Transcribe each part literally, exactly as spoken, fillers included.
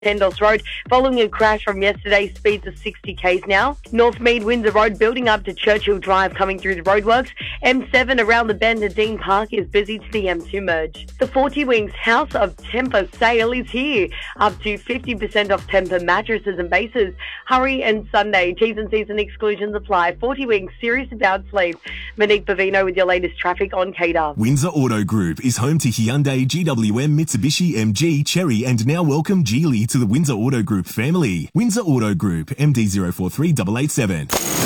Tendos Road following a crash from yesterday. Speeds of sixty k's now. North Mead Windsor Road building up to Churchill Drive coming through the roadworks. M seven around the bend at Dean Park is busy to the M two merge. The forty Winks House of Tempur sale is here. Up to fifty percent off Tempur mattresses and bases. Hurry and Sunday. T's and C's and exclusions apply. forty Winks, serious about sleep. Monique Bavino with your latest traffic on K D A R. Windsor Auto Group is home to Hyundai, G W M, Mitsubishi, M G, Chery and now welcome Geely to the Windsor Auto Group family. Windsor Auto Group, M D zero four three eight eight seven.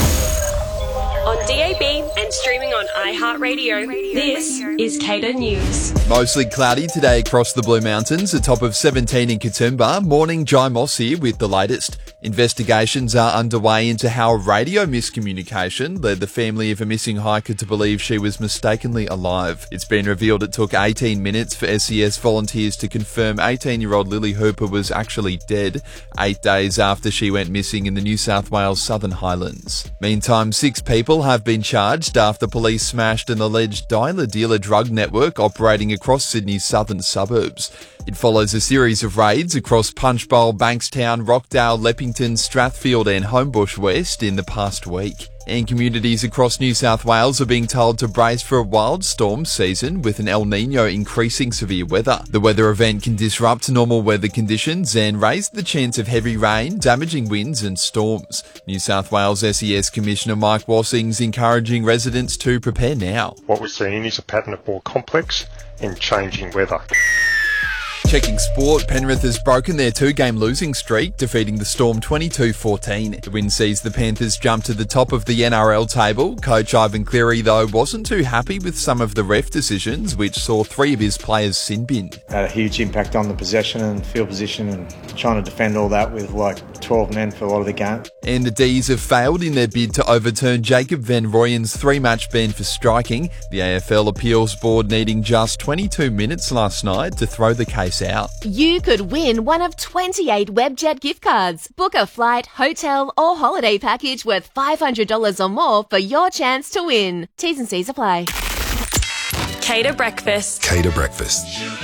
On D A B and streaming on iHeartRadio, this is K D A News. Mostly cloudy today across the Blue Mountains, a top of seventeen in Katoomba. Morning, Jai Moss here with the latest. Investigations are underway into how a radio miscommunication led the family of a missing hiker to believe she was mistakenly alive. It's been revealed it took eighteen minutes for S E S volunteers to confirm eighteen-year-old Lily Hooper was actually dead, eight days after she went missing in the New South Wales Southern Highlands. Meantime, six people have been charged after police smashed an alleged dealer-dealer drug network operating across Sydney's southern suburbs. It follows a series of raids across Punchbowl, Bankstown, Rockdale, Leppington, Strathfield and Homebush West in the past week. And communities across New South Wales are being told to brace for a wild storm season with an El Niño increasing severe weather. The weather event can disrupt normal weather conditions and raise the chance of heavy rain, damaging winds and storms. New South Wales S E S Commissioner Mike Wassing's encouraging residents to prepare now. What we're seeing is a pattern of more complex and changing weather. Checking sport, Penrith has broken their two-game losing streak, defeating the Storm twenty-two fourteen. The win sees the Panthers jump to the top of the N R L table. Coach Ivan Cleary, though, wasn't too happy with some of the ref decisions, which saw three of his players sin-bin. Had a huge impact on the possession and field position and trying to defend all that with like twelve men for a lot of the game. And the D's have failed in their bid to overturn Jacob Van Rooyen's three-match ban for striking. The A F L Appeals Board needing just twenty-two minutes last night to throw the case out. You could win one of twenty-eight Webjet gift cards. Book a flight, hotel or holiday package worth five hundred dollars or more for your chance to win. T's and C's apply. K D A Breakfast. K D A Breakfast.